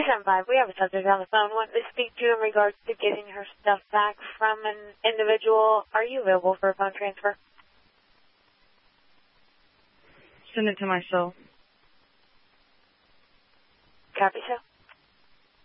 275, we have a subject on the phone. Want to speak to you in regards to getting her stuff back from an individual. Are you available for a phone transfer? Send it to my cell. Copy, sir.